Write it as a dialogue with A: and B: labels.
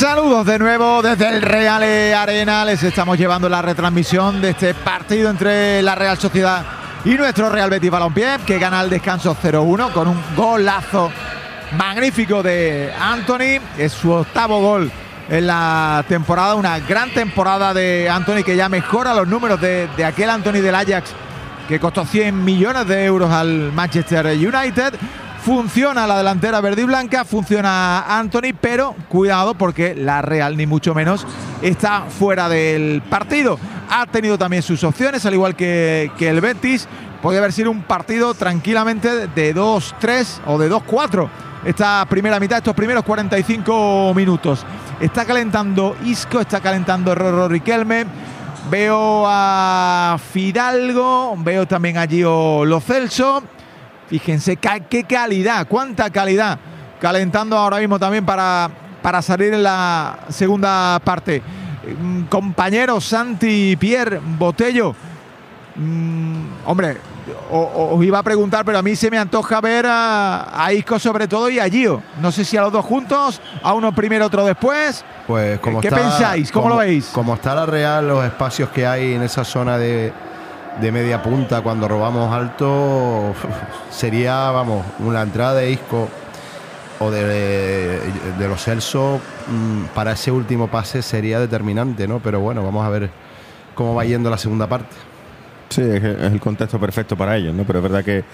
A: Saludos de nuevo desde el Real Arena. Les estamos llevando la retransmisión de este partido entre la Real Sociedad y nuestro Real Betis Balompié, que gana al descanso 0-1 con un golazo magnífico de Anthony. Es su octavo gol en la temporada, una gran temporada de Anthony, que ya mejora los números de aquel Anthony del Ajax que costó 100 millones de euros al Manchester United. Funciona la delantera verde y blanca, funciona Anthony, pero cuidado porque la Real ni mucho menos está fuera del partido. Ha tenido también sus opciones, al igual que el Betis. Podría haber sido un partido tranquilamente de 2-3 o de 2-4. Esta primera mitad, estos primeros 45 minutos. Está calentando Isco, está calentando Rorro Riquelme. Veo a Fidalgo, veo también a Gio Lo Celso. Fíjense qué calidad, cuánta calidad. Calentando ahora mismo también para salir en la segunda parte. Compañero Santi Pierre Botello. Hombre, os iba a preguntar, pero a mí se me antoja ver a Isco sobre todo y a Gio. No sé si a los dos juntos, a uno primero, otro después.
B: Pues
A: ¿Qué pensáis? ¿Cómo lo veis?
B: Como está la Real, los espacios que hay en esa zona de media punta cuando robamos alto, sería, vamos, una entrada de Isco o de Lo Celso para ese último pase sería determinante, ¿no? Pero bueno, vamos a ver cómo va yendo la segunda parte.
C: Sí, es el contexto perfecto para ellos, ¿no? Pero es verdad que